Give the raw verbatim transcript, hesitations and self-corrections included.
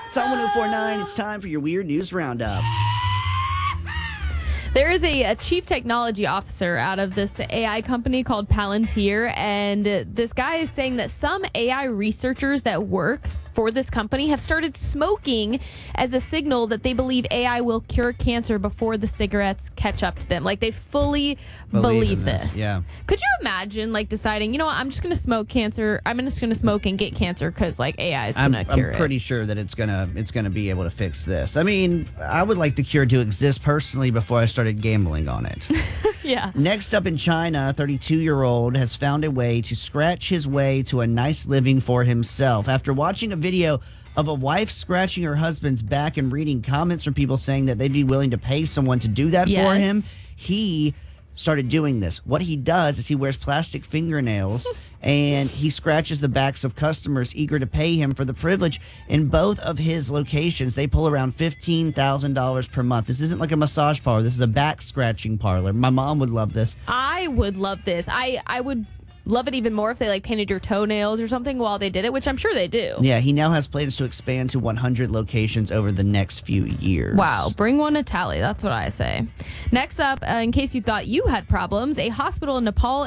It's on one oh four point nine. It's time for your Weird News Roundup. There is a, a chief technology officer out of this A I company called Palantir, and this guy is saying that some A I researchers that work for this company have started smoking as a signal that they believe A I will cure cancer before the cigarettes catch up to them. Like, they fully Believe believe, in this, this. yeah. Could you imagine, like, deciding, you know what, I'm just going to smoke cancer. I'm just going to smoke and get cancer because, like, A I is going I'm, to cure I'm pretty it. sure that it's gonna it's gonna be able to fix this. I mean, I would like the cure to exist personally before I started gambling on it. Yeah. Next up in China, a thirty-two-year-old has found a way to scratch his way to a nice living for himself. After watching a video of a wife scratching her husband's back and reading comments from people saying that they'd be willing to pay someone to do that for Yes. him, he started doing this. What he does is he wears plastic fingernails and he scratches the backs of customers eager to pay him for the privilege. In both of his locations, they pull around fifteen thousand dollars per month. This isn't like a massage parlor. This is a back scratching parlor. My mom would love this. I would love this. I, I would love it even more if they like painted your toenails or something while they did it, which I'm sure they do. Yeah, he now has plans to expand to one hundred locations over the next few years. Wow, bring one to Tally. That's what I say. Next up, uh, in case you thought you had problems, a hospital in Nepal